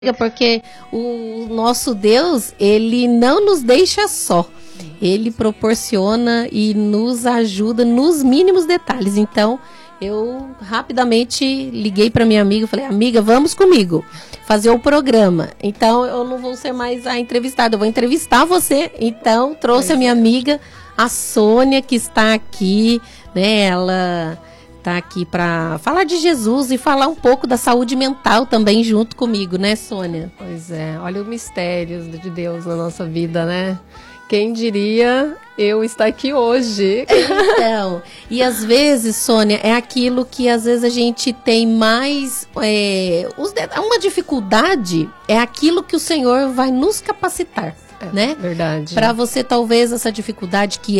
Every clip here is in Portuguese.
Porque o nosso Deus, ele não nos deixa só. Ele proporciona e nos ajuda nos mínimos detalhes. Então, eu rapidamente liguei para minha amiga e falei, amiga, vamos comigo fazer o programa. Então, eu não vou ser mais a entrevistada, eu vou entrevistar você. Então, trouxe a minha amiga, a Sônia, que está aqui, né? Ela tá aqui para falar de Jesus e falar um pouco da saúde mental também junto comigo, né, Sônia? Pois é, olha o mistério de Deus na nossa vida, né? Quem diria eu estar aqui hoje? Então, e às vezes, Sônia, é aquilo que às vezes a gente tem mais, uma dificuldade, é aquilo que o Senhor vai nos capacitar. Né? Verdade. Para você, talvez, essa dificuldade que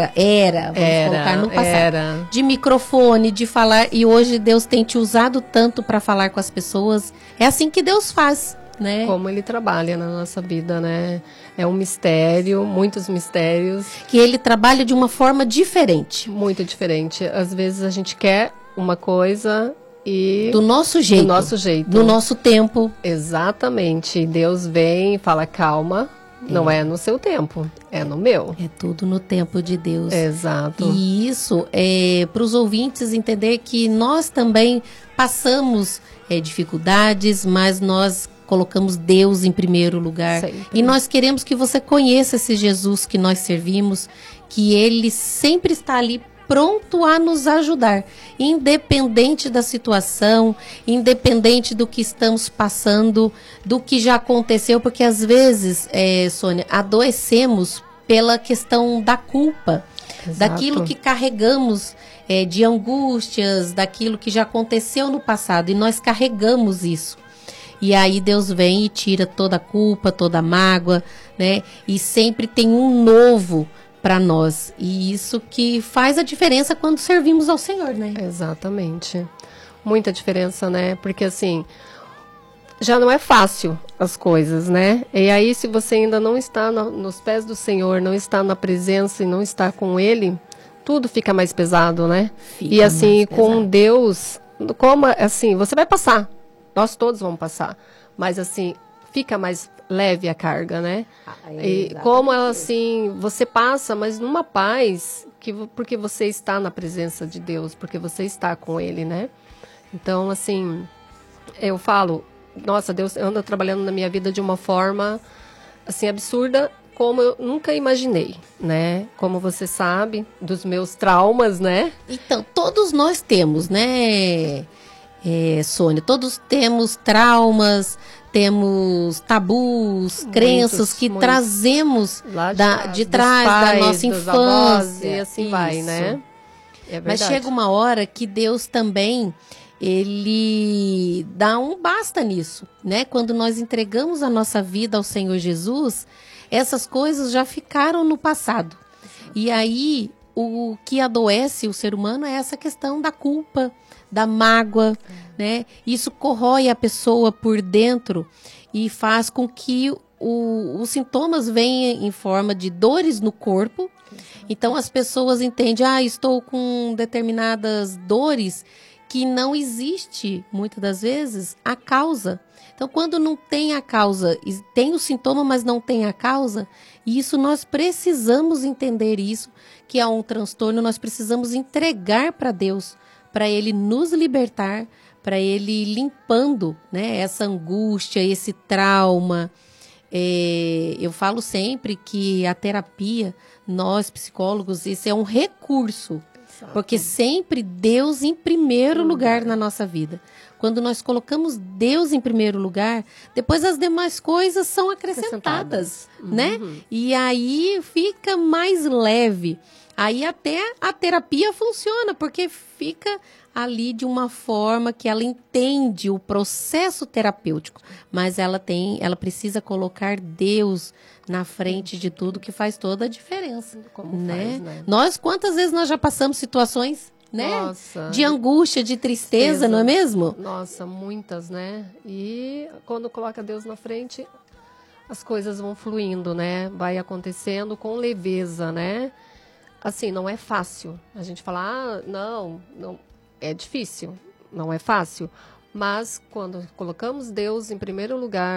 vamos colocar no passado, de microfone, de falar, e hoje Deus tem te usado tanto para falar com as pessoas. É assim que Deus faz, né? Como Ele trabalha na nossa vida, né? É um mistério, muitos mistérios. Que Ele trabalha de uma forma diferente. Muito diferente. Às vezes a gente quer uma coisa e... Do nosso jeito. Do nosso jeito. Do nosso tempo. Exatamente. Deus vem e fala, calma. Não é no seu tempo, é no meu. É tudo no tempo de Deus. Exato. E isso é para os ouvintes entender que nós também passamos dificuldades, mas nós colocamos Deus em primeiro lugar. Sempre. E nós queremos que você conheça esse Jesus que nós servimos, que Ele sempre está ali pronto a nos ajudar, independente da situação, independente do que estamos passando, do que já aconteceu, porque às vezes, Sônia, adoecemos pela questão da culpa, Exato. Daquilo que carregamos de angústias, daquilo que já aconteceu no passado, e nós carregamos isso. E aí Deus vem e tira toda a culpa, toda a mágoa, né? E sempre tem um novo para nós, e isso que faz a diferença quando servimos ao Senhor, né? Exatamente, muita diferença, né? Porque assim, já não é fácil as coisas, né? E aí se você ainda não está nos pés do Senhor, não está na presença e não está com Ele, tudo fica mais pesado, né? E assim, com Deus, como assim, você vai passar, nós todos vamos passar, mas assim, fica mais leve a carga, né? E como ela assim, você passa, mas numa paz, porque você está na presença de Deus, porque você está com Ele, né? Então, assim, eu falo, nossa, Deus anda trabalhando na minha vida de uma forma, assim, absurda, como eu nunca imaginei, né? Como você sabe, dos meus traumas, né? Então, todos nós temos, né, Sônia? Todos temos traumas, temos tabus, crenças que trazemos de trás da nossa infância. E assim vai, né? É Mas chega uma hora que Deus também, Ele dá um basta nisso, né? Quando nós entregamos a nossa vida ao Senhor Jesus, essas coisas já ficaram no passado. E aí, o que adoece o ser humano é essa questão da culpa, da mágoa, né? Isso corrói a pessoa por dentro e faz com que os sintomas venham em forma de dores no corpo. Então as pessoas entendem, estou com determinadas dores que não existe, muitas das vezes, a causa. Então, quando não tem a causa, tem o sintoma, mas não tem a causa, isso nós precisamos entender isso, que é um transtorno, nós precisamos entregar para Deus, para Ele nos libertar, para Ele ir limpando, né, essa angústia, esse trauma. Eu falo sempre que a terapia, nós psicólogos, isso é um recurso, porque sempre Deus em primeiro lugar na nossa vida. Quando nós colocamos Deus em primeiro lugar, depois as demais coisas são acrescentadas, né? E aí fica mais leve. Aí até a terapia funciona, porque fica ali de uma forma que ela entende o processo terapêutico, mas ela precisa colocar Deus na frente de tudo, que faz toda a diferença, né? Nós, quantas vezes nós já passamos situações, né? Nossa. De angústia, de tristeza, não é mesmo? Nossa, muitas, né? E quando coloca Deus na frente, as coisas vão fluindo, né? Vai acontecendo com leveza, né? Assim, não é fácil. A gente fala, não, é difícil, não é fácil. Mas quando colocamos Deus em primeiro lugar,